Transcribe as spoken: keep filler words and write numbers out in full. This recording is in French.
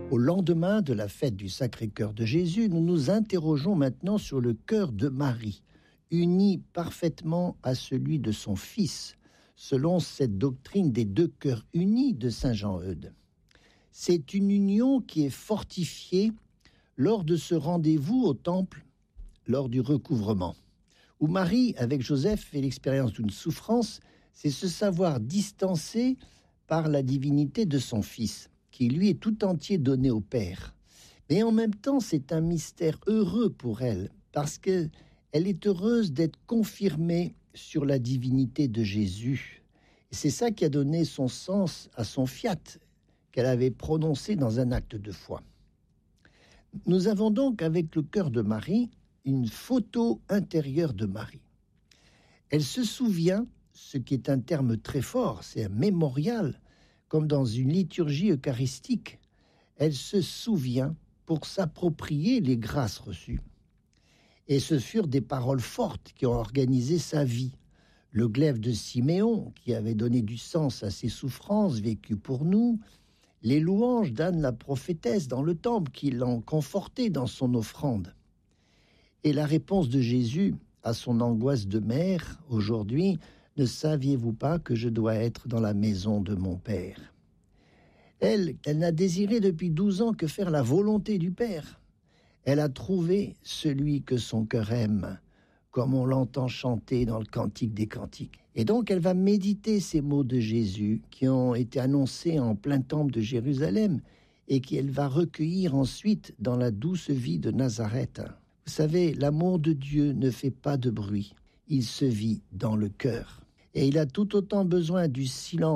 Au lendemain de la fête du Sacré-Cœur de Jésus, nous nous interrogeons maintenant sur le cœur de Marie, uni parfaitement à celui de son Fils, selon cette doctrine des deux cœurs unis de saint Jean-Eudes. C'est une union qui est fortifiée lors de ce rendez-vous au temple, lors du recouvrement, où Marie, avec Joseph, fait l'expérience d'une souffrance, c'est se savoir distancée par la divinité de son Fils, qui lui est tout entier donné au Père. Mais en même temps, c'est un mystère heureux pour elle, parce qu'elle est heureuse d'être confirmée sur la divinité de Jésus. Et c'est ça qui a donné son sens à son fiat, qu'elle avait prononcé dans un acte de foi. Nous avons donc, avec le cœur de Marie, une photo intérieure de Marie. Elle se souvient, ce qui est un terme très fort, c'est un mémorial, comme dans une liturgie eucharistique. Elle se souvient pour s'approprier les grâces reçues. Et ce furent des paroles fortes qui ont organisé sa vie. Le glaive de Siméon, qui avait donné du sens à ses souffrances vécues pour nous, les louanges d'Anne la prophétesse dans le temple qui l'ont conforté dans son offrande. Et la réponse de Jésus à son angoisse de mère, aujourd'hui, « Ne saviez-vous pas que je dois être dans la maison de mon Père ?» Elle, elle n'a désiré depuis douze ans que faire la volonté du Père. Elle a trouvé celui que son cœur aime, comme on l'entend chanter dans le Cantique des Cantiques. Et donc elle va méditer ces mots de Jésus qui ont été annoncés en plein temple de Jérusalem et qu'elle va recueillir ensuite dans la douce vie de Nazareth. Vous savez, l'amour de Dieu ne fait pas de bruit, il se vit dans le cœur. Et il a tout autant besoin du silence